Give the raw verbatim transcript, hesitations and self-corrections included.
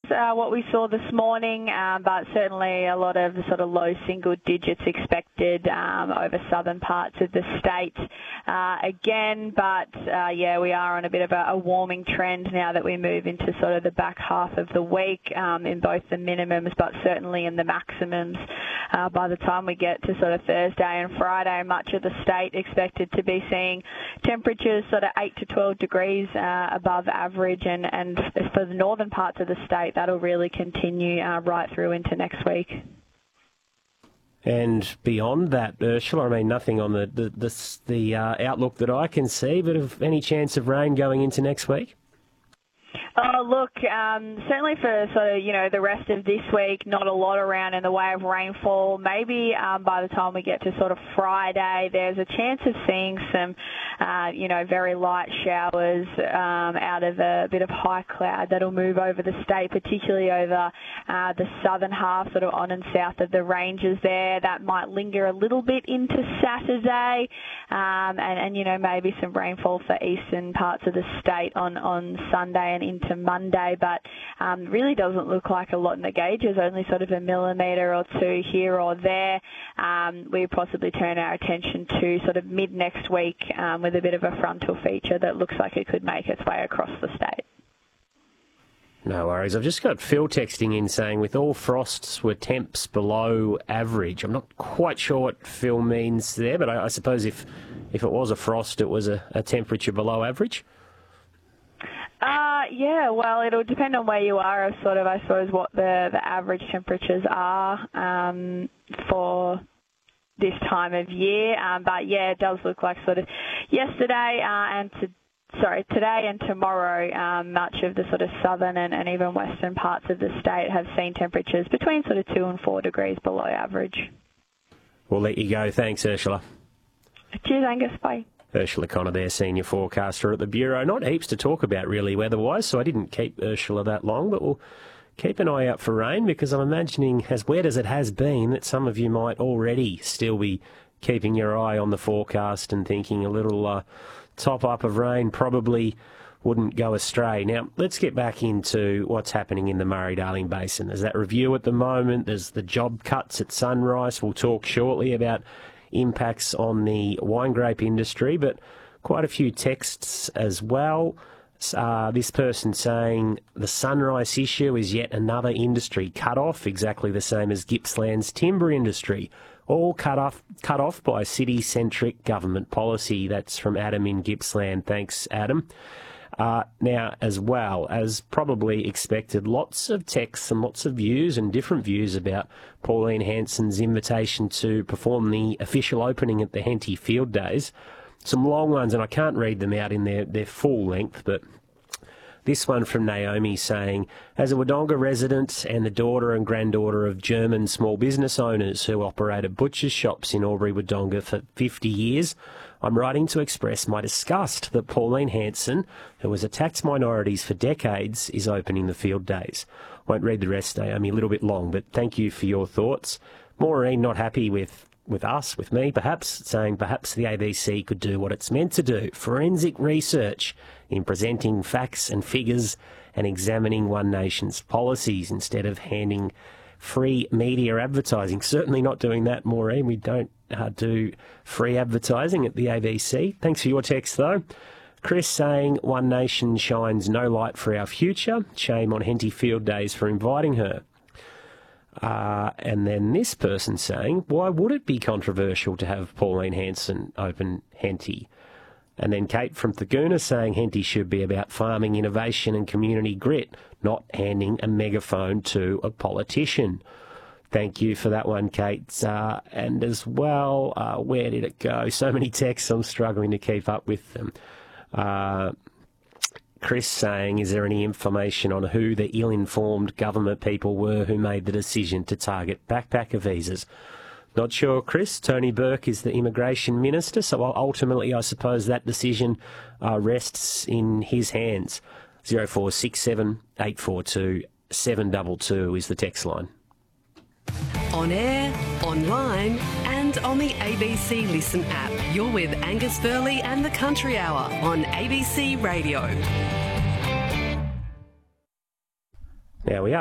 uh, what we saw this morning, um, but certainly a lot of the sort of low single digits expected um, over southern parts of the state uh, again. But, uh, yeah, we are on a bit of a, a warming trend now that we move into sort of the back half of the week um, in both the minimums, but certainly in the maximums. Uh, by the time we get to sort of Thursday and Friday, much of the state expected to be seeing temperatures sort of eight to twelve degrees uh, above average, and, and for the northern parts of the state, that'll really continue uh, right through into next week. And beyond that, Ursula, I mean, nothing on the the the, the uh, outlook that I can see, but of any chance of rain going into next week? Oh, look, um, certainly for sort of, you know, the rest of this week, not a lot around in the way of rainfall. Maybe um, by the time we get to sort of Friday, there's a chance of seeing some, uh, you know, very light showers um, out of a bit of high cloud that'll move over the state, particularly over uh, the southern half, sort of on and south of the ranges there. That might linger a little bit into Saturday, um, and, and, you know, maybe some rainfall for eastern parts of the state on, on Sunday and into Monday, but um, really doesn't look like a lot in the gauges, only sort of a millimetre or two here or there. Um, we possibly turn our attention to sort of mid next week um, with a bit of a frontal feature that looks like it could make its way across the state. No worries. I've just got Phil texting in saying with all frosts were temps below average. I'm not quite sure what Phil means there, but I, I suppose if, if it was a frost, it was a, a temperature below average. Uh, yeah, well, it'll depend on where you are of sort of, I suppose, what the, the average temperatures are um, for this time of year. Um, but, yeah, it does look like sort of yesterday uh, and to, sorry, today and tomorrow, um, much of the sort of southern and, and even western parts of the state have seen temperatures between sort of two and four degrees below average. We'll let you go. Thanks, Ursula. Cheers, Angus. Bye. Ursula Connor there, senior forecaster at the Bureau. Not heaps to talk about really weather-wise, so I didn't keep Ursula that long, but we'll keep an eye out for rain because I'm imagining, as wet as it has been, that some of you might already still be keeping your eye on the forecast and thinking a little uh, top-up of rain probably wouldn't go astray. Now, let's get back into what's happening in the Murray-Darling Basin. There's that review at the moment. There's the job cuts at Sunrise. We'll talk shortly about impacts on the wine grape industry, but quite a few texts as well. Uh, this person saying the Sunrise issue is yet another industry cut off, exactly the same as Gippsland's timber industry, all cut off cut off by city-centric government policy. That's from Adam in Gippsland. Thanks, Adam. Uh, now, as well, as probably expected, lots of texts and lots of views and different views about Pauline Hanson's invitation to perform the official opening at the Henty Field Days. Some long ones, and I can't read them out in their, their full length, but this one from Naomi saying, as a Wodonga resident and the daughter and granddaughter of German small business owners who operated butcher's shops in Albury Wodonga for fifty years, I'm writing to express my disgust that Pauline Hanson, who has attacked minorities for decades, is opening the field days. Won't read the rest, Naomi, a little bit long, but thank you for your thoughts. Maureen, not happy with, with us, with me, perhaps, saying perhaps the A B C could do what it's meant to do, forensic research in presenting facts and figures and examining One Nation's policies instead of handing free media advertising. Certainly not doing that, Maureen. We don't uh, do free advertising at the A B C. Thanks for your text, though. Chris saying One Nation shines no light for our future. Shame on Henty Field Days for inviting her. Uh, and then this person saying, why would it be controversial to have Pauline Hanson open Henty? And then Kate from Thaguna saying Henty should be about farming, innovation and community grit, not handing a megaphone to a politician. Thank you for that one, Kate. Uh, and as well, uh, where did it go? So many texts, I'm struggling to keep up with them. Uh, Chris saying, is there any information on who the ill-informed government people were who made the decision to target backpacker visas? Not sure, Chris. Tony Burke is the immigration minister, so ultimately I suppose that decision uh, rests in his hands. zero four six seven eight four two seven two two is the text line. On air, online and on the A B C Listen app. You're with Angus Burley and the Country Hour on A B C Radio. Now we are